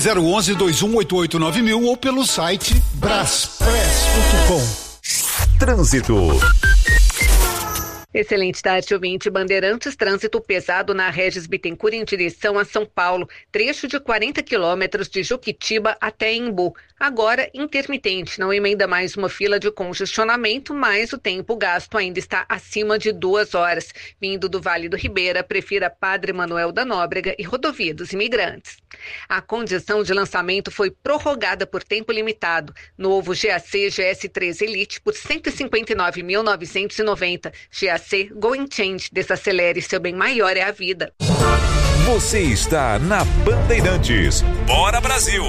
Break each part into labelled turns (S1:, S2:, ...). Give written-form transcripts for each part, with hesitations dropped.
S1: 011-2188-9000 ou pelo site braspress.com.
S2: Trânsito.
S3: Excelente tarde, ouvinte. Bandeirantes, trânsito pesado na Regis Bittencourt em direção a São Paulo. Trecho de 40 quilômetros de Juquitiba até Embu. Agora intermitente, não emenda mais uma fila de congestionamento, mas o tempo gasto ainda está acima de 2 horas. Vindo do Vale do Ribeira, prefira Padre Manuel da Nóbrega e Rodovia dos Imigrantes. A condição de lançamento foi prorrogada por tempo limitado. Novo GAC GS3 Elite por R$ 159.990. GAC Go and Change. Desacelere, seu bem maior é a vida.
S2: Você está na Bandeirantes. Bora Brasil!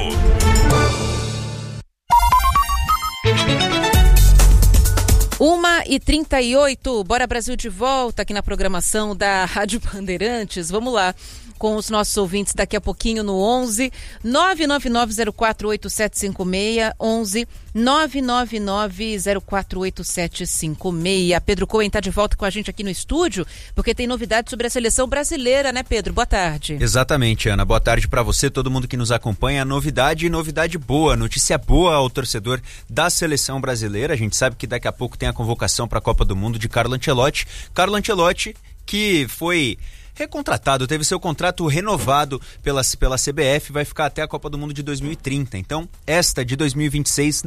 S4: 1h38, Bora Brasil de volta aqui na programação da Rádio Bandeirantes. Vamos lá com os nossos ouvintes daqui a pouquinho no 11 999048756, 11 999048756. Pedro Cohen está de volta com a gente aqui no estúdio, porque tem novidades sobre a seleção brasileira, né, Pedro? Boa tarde.
S5: Exatamente, Ana. Boa tarde para você, todo mundo que nos acompanha. Novidade boa, notícia boa ao torcedor da seleção brasileira. A gente sabe que daqui a pouco tem a convocação para a Copa do Mundo de Carlo Ancelotti. Carlo Ancelotti, que foi recontratado, teve seu contrato renovado pela CBF, vai ficar até a Copa do Mundo de 2030. Então, esta de 2026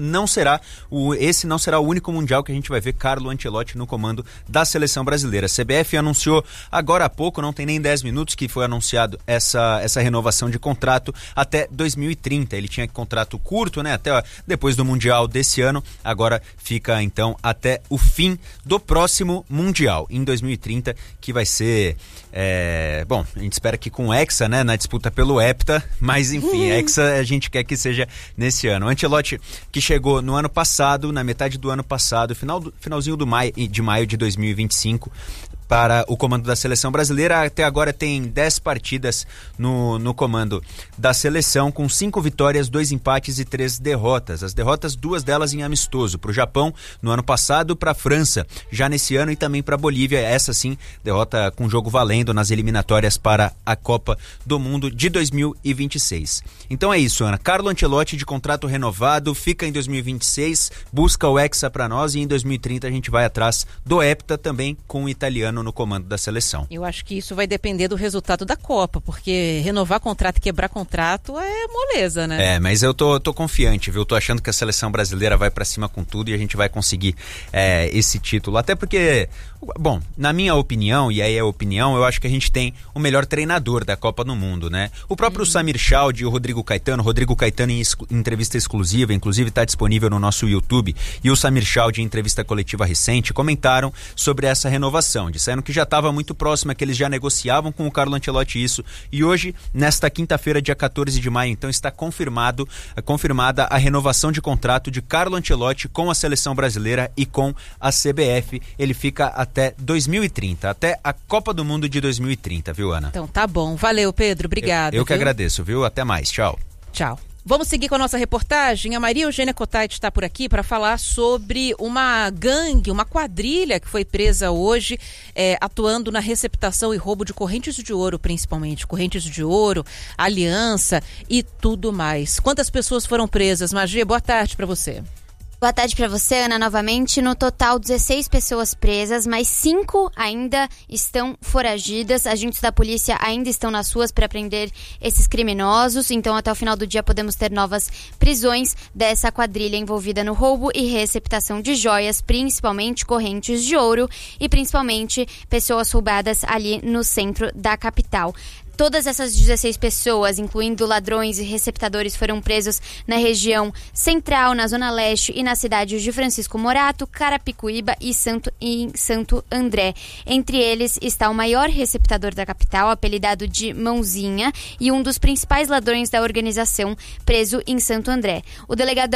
S5: esse não será o único mundial que a gente vai ver Carlo Ancelotti no comando da seleção brasileira. A CBF anunciou agora há pouco, não tem nem 10 minutos que foi anunciado essa renovação de contrato até 2030. Ele tinha contrato curto, né, até depois do mundial desse ano, agora fica então até o fim do próximo mundial, em 2030, que vai ser bom, a gente espera que com o Hexa, né, na disputa pelo Hepta, mas enfim, Hexa a gente quer que seja nesse ano. O Ancelotti, que chegou no ano passado, na metade do ano passado, finalzinho de maio de 2025, para o comando da seleção brasileira. Até agora tem 10 partidas no comando da seleção, com 5 vitórias, 2 empates e 3 derrotas. As derrotas, 2 delas em amistoso, para o Japão no ano passado, para a França já nesse ano e também para a Bolívia, essa sim, derrota com jogo valendo nas eliminatórias para a Copa do Mundo de 2026. Então é isso, Ana. Carlo Ancelotti, de contrato renovado, fica em 2026, busca o Hexa para nós, e em 2030 a gente vai atrás do Hepta, também com o italiano no comando da seleção.
S4: Eu acho que isso vai depender do resultado da Copa, porque renovar contrato e quebrar contrato é moleza, né?
S5: Mas eu tô confiante, viu? Tô achando que a seleção brasileira vai pra cima com tudo e a gente vai conseguir esse título. Até porque, bom, na minha opinião, e aí é a opinião, eu acho que a gente tem o melhor treinador da Copa do Mundo, né? O próprio Samir Chaude e o Rodrigo Caetano em entrevista exclusiva, inclusive está disponível no nosso YouTube, e o Samir Chaude, em entrevista coletiva recente, comentaram sobre essa renovação, disseram que já estava muito próxima, que eles já negociavam com o Carlo Ancelotti isso, e hoje, nesta quinta-feira, dia 14 de maio, então está confirmada a renovação de contrato de Carlo Ancelotti com a seleção brasileira e com a CBF. Ele fica até 2030, até a Copa do Mundo de 2030, viu, Ana?
S4: Então tá bom, valeu, Pedro, obrigado.
S5: Eu que agradeço, viu? Até mais, tchau.
S4: Tchau. Vamos seguir com a nossa reportagem. A Maria Eugênia Cottait está por aqui para falar sobre uma gangue, uma quadrilha que foi presa hoje, atuando na receptação e roubo de correntes de ouro, principalmente. Correntes de ouro, aliança e tudo mais. Quantas pessoas foram presas? Magia, boa tarde para você.
S6: Boa tarde para você, Ana, novamente. No total, 16 pessoas presas, mas 5 ainda estão foragidas. Agentes da polícia ainda estão nas ruas para prender esses criminosos. Então, até o final do dia, podemos ter novas prisões dessa quadrilha envolvida no roubo e receptação de joias, principalmente correntes de ouro e principalmente pessoas roubadas ali no centro da capital. Todas essas 16 pessoas, incluindo ladrões e receptadores, foram presos na região central, na Zona Leste e nas cidades de Francisco Morato, Carapicuíba e Santo André. Entre eles está o maior receptador da capital, apelidado de Mãozinha, e um dos principais ladrões da organização, preso em Santo André. O delegado